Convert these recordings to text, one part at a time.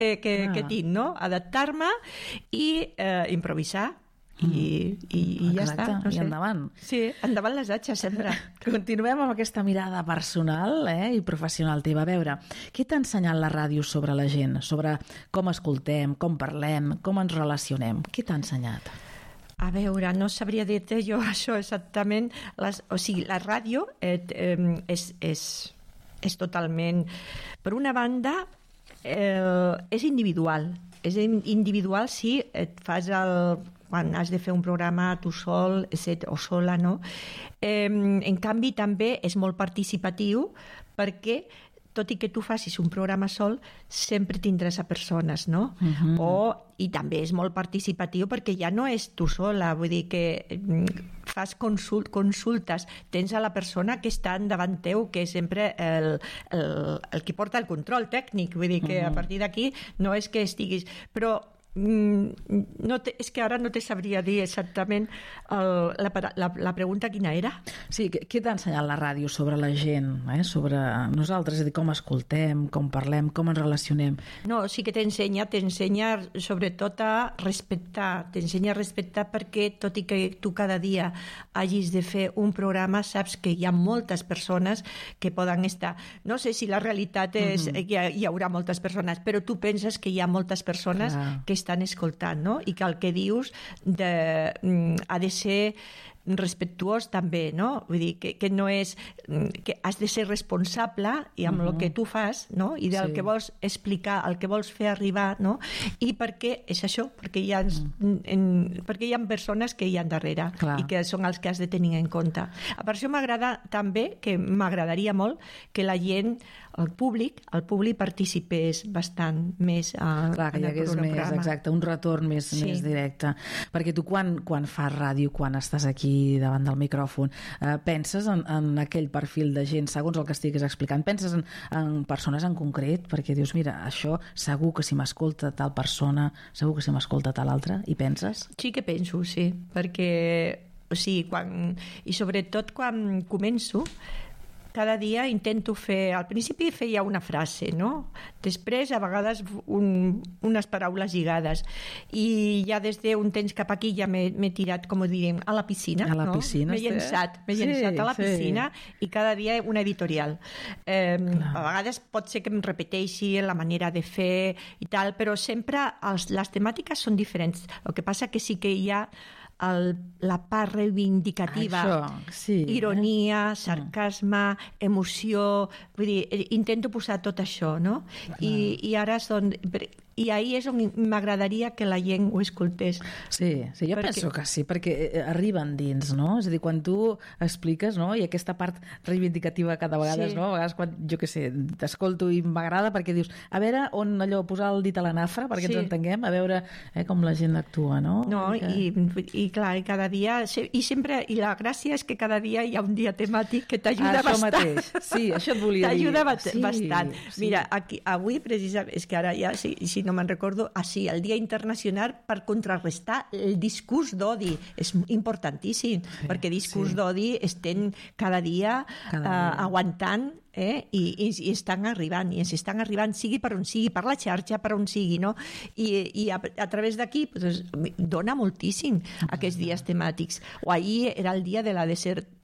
que tinc, no? Adaptar-me i improvisar. I ja està. No sé. I endavant. Sí, endavant les atxes, sempre. Continuem amb aquesta mirada personal i professional teva. A veure, què t'ha ensenyat la ràdio sobre la gent? Sobre com escoltem, com parlem, com ens relacionem? Què t'ha ensenyat? A veure, no sabria dir-te jo això exactament. O sigui, la ràdio és totalment... Per una banda, és individual. És individual si et fas quan has de fer un programa tu sol o sola, no? En canvi, també és molt participatiu perquè tot i que tu facis un programa sol, sempre tindràs a persones, no? I també és molt participatiu perquè ja no és tu sola, vull dir que fas consultes, tens a la persona que està davant teu, que és sempre el que porta el control tècnic, vull dir que a partir d'aquí no és que estiguis... Però és que ara no te sabria dir exactament la pregunta quina era. Sí, què t'ha ensenyat la ràdio sobre la gent, sobre nosaltres, és a dir, com escoltem, com parlem, com ens relacionem? No, sí que t'ensenya sobretot a respectar, perquè tot i que tu cada dia hagis de fer un programa, saps que hi ha moltes persones que poden estar, no sé si la realitat és que hi haurà moltes persones, però tu penses que hi ha moltes persones que estan escoltant, no? I que el que dius ha de ser respectuós també, no? Vull dir que no és... que has de ser responsable i amb el que tu fas, no? I del que vols explicar, el que vols fer arribar, no? I perquè és això, perquè hi ha persones que hi ha darrere i que són els que has de tenir en compte. Per això m'agradaria molt que la gent, el públic participés bastant més en el programa. Exacte, un retorn més directe. Perquè tu quan fas ràdio, quan estàs aquí davant del micròfon, penses en aquell perfil de gent, segons el que estiguis explicant, penses en persones en concret, perquè dius, mira, això segur que si m'escolta tal persona, segur que si m'escolta tal altra, i penses? Sí que penso, sí, perquè o sigui, i sobretot quan començo, cada dia intento fer... Al principi feia una frase, no? Després, a vegades, unes paraules lligades. I ja des d'un temps cap aquí ja m'he tirat, com ho direm, a la piscina. A la piscina. M'he llençat a la piscina i cada dia una editorial. A vegades pot ser que em repeteixi la manera de fer i tal, però sempre les temàtiques són diferents. El que passa que sí que hi ha la part reivindicativa, ironia, sarcasme, emoció, vull dir, intento posar tot això, no? I ara i ahir és on m'agradaria que la gent ho escoltés. Sí, jo penso que sí, perquè arriben dins, no? És a dir, quan tu expliques, no? I aquesta part reivindicativa cada vegada, no? A vegades quan, jo què sé, t'escolto i m'agrada perquè dius, a veure on allò, posar el dit a la nafra perquè ens entenguem, a veure com la gent actua, no? No, i clar, i cada dia, i la gràcia és que cada dia hi ha un dia temàtic que t'ajuda bastant. Això mateix, sí, això et volia dir. T'ajuda bastant. Mira, avui precisament, és que ara ja, si no me'n recordo, el Dia Internacional per contrarrestar el discurs d'odi. És importantíssim, perquè discurs d'odi estem cada dia aguantant i estan arribant, i ens estan arribant, sigui per on sigui, per la xarxa, per on sigui, no? I a través d'aquí dona moltíssim aquests dies temàtics. O ahir era el dia de la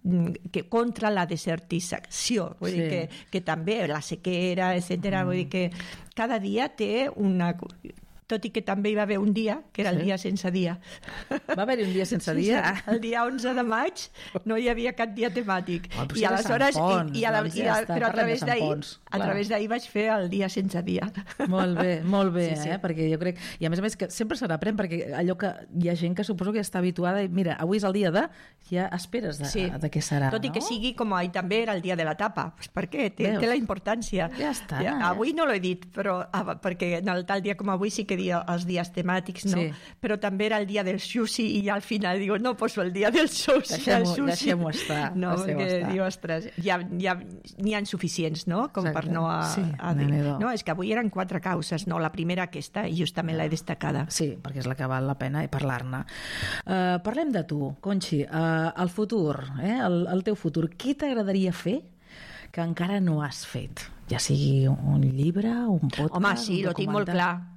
contra la desertització, vull dir que també la sequera, etcètera, vull dir que cada dia té una... Tot i que també hi va haver un dia, que era el dia sense dia. Va haver un dia sense dia? El dia 11 de maig no hi havia cap dia temàtic. I aleshores, però a través d'ahir vaig fer el dia sense dia. Molt bé, perquè jo crec... I a més que sempre se n'aprèn, perquè allò que hi ha gent que suposo que ja està habituada i mira, avui és el dia de... Ja esperes de què serà, tot i que sigui com ahir també era el dia de la tapa. Per què? Té la importància. Ja està. Avui no l'he dit, però perquè en el tal dia com avui sí que els dies temàtics, no? Però també era el dia del sushi i al final digo, no poso el dia del sushi. Deixem-ho estar. No, perquè diu, ostres, ja n'hi ha suficients, no? Com per no dir. No, és que avui eren 4 causes, no? La primera aquesta, i justament l'he destacada. Sí, perquè és la que val la pena parlar-ne. Parlem de tu, Conxi, el futur, el teu futur. Què t'agradaria fer que encara no has fet? Ja sigui un llibre, un podcast... Home, sí, ho tinc molt clar.